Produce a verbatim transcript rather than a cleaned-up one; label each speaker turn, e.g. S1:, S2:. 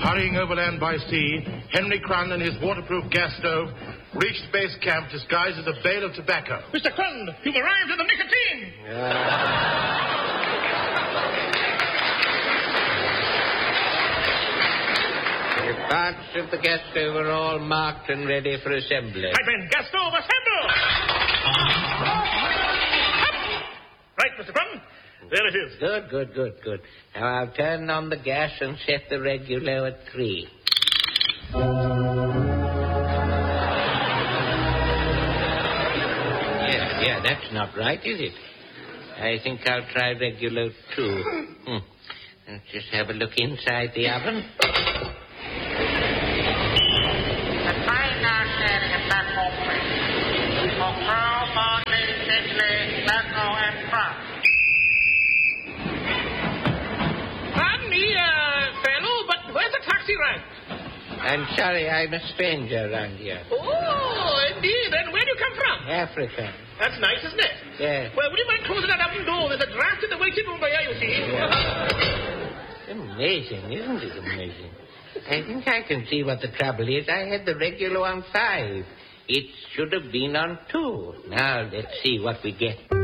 S1: Hurrying overland by sea, Henry Crun and his waterproof gas stove reached base camp disguised as a bale of tobacco.
S2: Mister Crun, you've arrived in the nicotine.
S3: Uh... The parts of the gas stove are all marked and ready for assembly.
S2: Right then, gas stove, assemble! Right, Mister Crun. There it is.
S3: Good, good, good, good. Now I'll turn on the gas and set the regular at three. Yeah, yeah, that's not right, is it? I think I'll try regular two. Hmm. Let's just have a look inside the oven.
S4: The train now standing at platform three. For pearl, barley, chickley, tobacco, and crop.
S2: Pardon me, uh, fellow, but where's the taxi rank?
S3: I'm sorry, I'm a stranger around here.
S2: Oh, indeed. And where do you come from?
S3: Africa.
S2: That's nice, isn't it?
S3: Yeah.
S2: Well, would you mind closing that oven door? There's a draft in the waiting room there, you see.
S3: Yeah. Amazing, isn't it amazing? I think I can see what the trouble is. I had the regular on five. It should have been on two. Now, let's see what we get.